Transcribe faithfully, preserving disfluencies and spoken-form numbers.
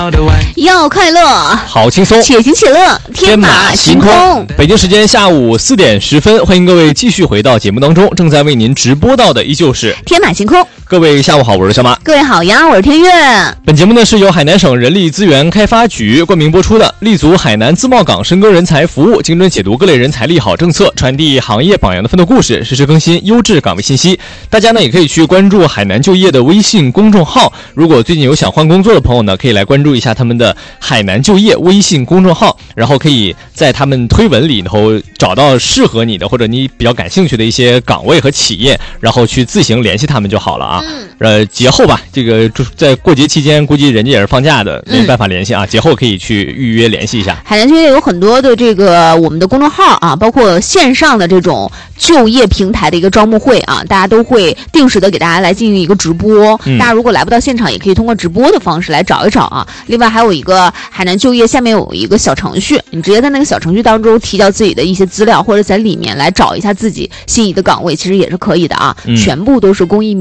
要快乐， 好轻松， 且行且乐，天马行空。 北京时间下午四点十分，欢迎各位继续回到节目当中。正在为您直播到的依旧是天马行空。 各位下午好，我是小马。 各位好呀，我是天悦。 本节目呢是由海南省人力资源开发局冠名播出的，立足海南自贸港深耕人才服务，精准解读各类人才利好政策，传递行业榜样的奋斗故事，实时更新优质岗位信息。大家呢也可以去关注海南就业的微信公众号。如果最近有想换工作的朋友呢，可以来关注一下他们的海南就业微信公众号，然后可以在他们推文里头找到适合你的或者你比较感兴趣的一些岗位和企业，然后去自行联系他们就好了啊。 嗯、 呃，节后吧，这个在过节期间估计人家也是放假的，没办法联系啊。嗯、节后可以去预约联系一下。 海南就业有很多的这个我们的公众号啊，包括线上的这种就业平台的一个招募会啊，大家都会定时的给大家来进行一个直播。嗯、大家如果来不到现场，也可以通过直播的方式来找一找啊。另外还有一个海南就业下面有一个小程序，你直接在那个小程序当中提交自己的一些资料，或者在里面来找一下自己心仪的岗位，其实也是可以的啊。嗯、全部都是公益免